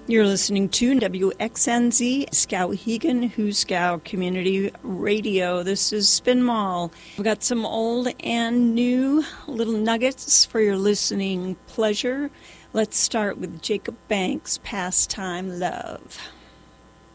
You're listening to WXNZ, Skowhegan, Huskow Community Radio. This is Spin Mall. We've got some old and new little nuggets for your listening pleasure. Let's start with Jacob Banks' Pastime Love.